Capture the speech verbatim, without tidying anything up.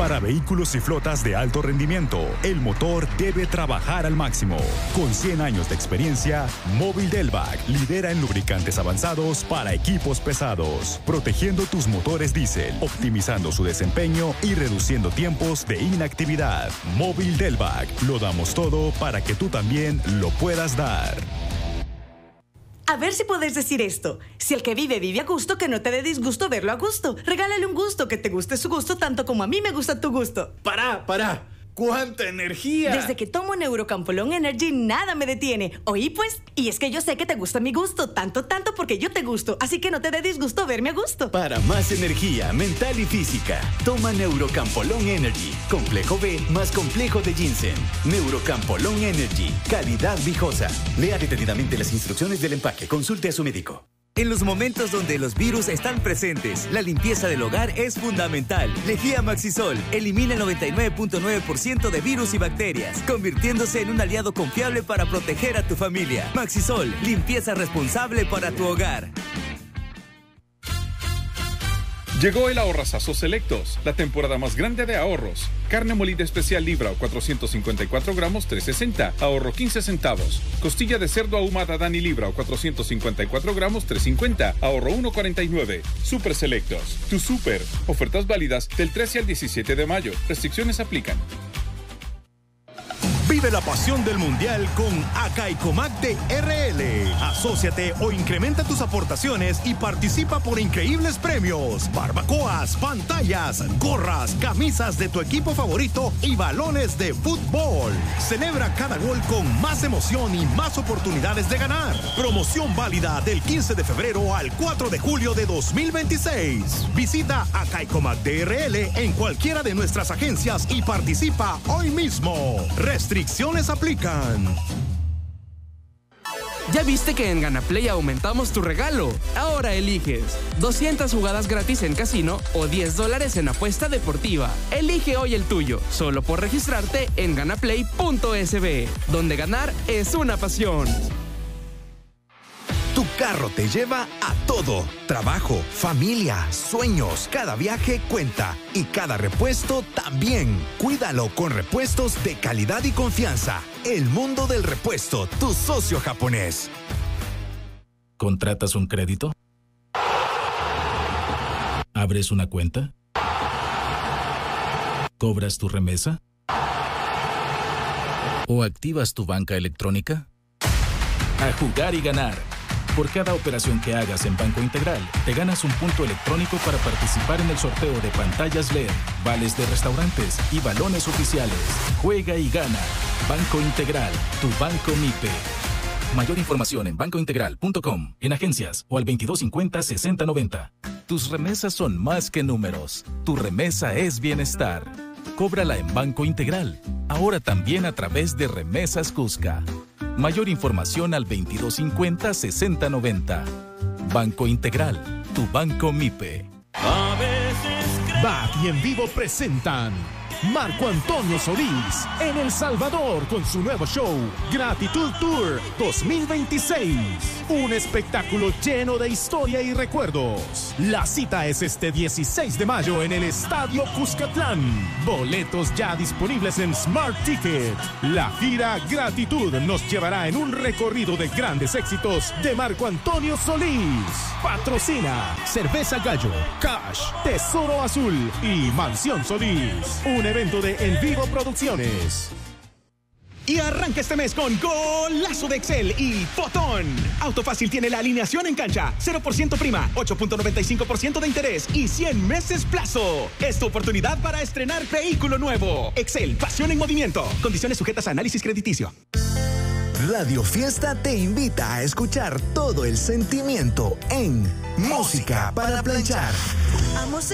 Para vehículos y flotas de alto rendimiento, el motor debe trabajar al máximo. Con cien años de experiencia, Móvil Delvac lidera en lubricantes avanzados para equipos pesados, protegiendo tus motores diésel, optimizando su desempeño y reduciendo tiempos de inactividad. Móvil Delvac, lo damos todo para que tú también lo puedas dar. A ver si puedes decir esto. Si el que vive vive a gusto, que no te dé disgusto verlo a gusto. Regálale un gusto, que te guste su gusto tanto como a mí me gusta tu gusto. ¡Pará, pará! ¡Cuánta energía! Desde que tomo Neurocampolón Energy, nada me detiene. Oí pues, y es que yo sé que te gusta mi gusto, tanto, tanto porque yo te gusto. Así que no te dé disgusto verme a gusto. Para más energía mental y física, toma Neurocampolón Energy. Complejo B más complejo de ginseng. Neurocampolón Energy. Calidad viejosa. Lea detenidamente las instrucciones del empaque. Consulte a su médico. En los momentos donde los virus están presentes, la limpieza del hogar es fundamental. Lejía Maxisol elimina el noventa y nueve punto nueve por ciento de virus y bacterias, convirtiéndose en un aliado confiable para proteger a tu familia. Maxisol, limpieza responsable para tu hogar. Llegó el Ahorrazazo Selectos, la temporada más grande de ahorros. Carne molida especial libra o cuatrocientos cincuenta y cuatro gramos, tres sesenta, ahorro quince centavos. Costilla de cerdo ahumada Dani libra o cuatrocientos cincuenta y cuatro gramos, tres cincuenta, ahorro uno cuarenta y nueve. Super Selectos, tu super. Ofertas válidas del trece al diecisiete de mayo. Restricciones aplican. Vive la pasión del Mundial con Acaicomac de R L. Asóciate o incrementa tus aportaciones y participa por increíbles premios. Barbacoas, pantallas, gorras, camisas de tu equipo favorito y balones de fútbol. Celebra cada gol con más emoción y más oportunidades de ganar. Promoción válida del quince de febrero al cuatro de julio de dos mil veintiséis. Visita Acaicomac de R L en cualquiera de nuestras agencias y participa hoy mismo. Restricciones aplican. ¿Ya viste que en Ganaplay aumentamos tu regalo? Ahora eliges doscientas jugadas gratis en casino o diez dólares en apuesta deportiva. Elige hoy el tuyo, solo por registrarte en ganaplay punto es be, donde ganar es una pasión. Tu carro te lleva a todo. Trabajo, familia, sueños. Cada viaje cuenta. Y cada repuesto también. Cuídalo con repuestos de calidad y confianza. El mundo del repuesto, tu socio japonés. ¿Contratas un crédito? ¿Abres una cuenta? ¿Cobras tu remesa? ¿O activas tu banca electrónica? A jugar y ganar. Por cada operación que hagas en Banco Integral, te ganas un punto electrónico para participar en el sorteo de pantallas L E D, vales de restaurantes y balones oficiales. Juega y gana. Banco Integral, tu banco MIPE. Mayor información en banco integral punto com, en agencias o al veintidós cincuenta, sesenta noventa. Tus remesas son más que números. Tu remesa es bienestar. Cóbrala en Banco Integral. Ahora también a través de Remesas Cusca. Mayor información al veintidós cincuenta, sesenta noventa. Banco Integral, tu banco MIPE. B A T y En Vivo presentan Marco Antonio Solís en El Salvador con su nuevo show Gratitud Tour dos mil veintiséis. Un espectáculo lleno de historia y recuerdos. La cita es este dieciséis de mayo en el Estadio Cuscatlán. Boletos ya disponibles en Smart Ticket. La gira Gratitud nos llevará en un recorrido de grandes éxitos de Marco Antonio Solís. Patrocina Cerveza Gallo, Cash, Tesoro Azul y Mansión Solís. Un evento de En Vivo Producciones. Y arranca este mes con Golazo de Excel y Fotón. Autofácil tiene la alineación en cancha, cero por ciento prima, ocho punto noventa y cinco por ciento de interés y cien meses plazo. Es tu oportunidad para estrenar vehículo nuevo. Excel, pasión en movimiento. Condiciones sujetas a análisis crediticio. Radio Fiesta te invita a escuchar todo el sentimiento en Música para Planchar.